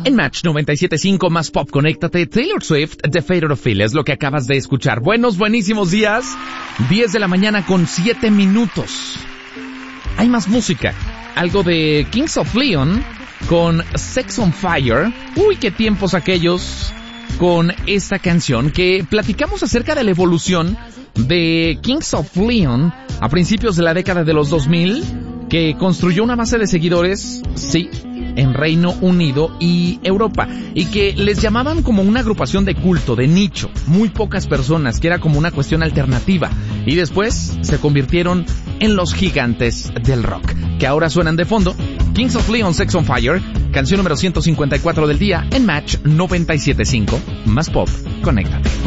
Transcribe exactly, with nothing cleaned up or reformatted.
En Match noventa y siete punto cinco más pop, conéctate. Taylor Swift, The Fate of Feel es lo que acabas de escuchar. Buenos, buenísimos días. diez de la mañana con siete minutos. Hay más música. Algo de Kings of Leon con Sex on Fire. Uy, qué tiempos aquellos con esta canción que platicamos acerca de la evolución de Kings of Leon a principios de la década de los dos mil, que construyó una base de seguidores, sí, en Reino Unido y Europa, y que les llamaban como una agrupación de culto, de nicho, muy pocas personas, que era como una cuestión alternativa, y después se convirtieron en los gigantes del rock, que ahora suenan de fondo. Kings of Leon, Sex on Fire, canción número ciento cincuenta y cuatro del día en Match noventa y siete punto cinco, más pop, conéctate.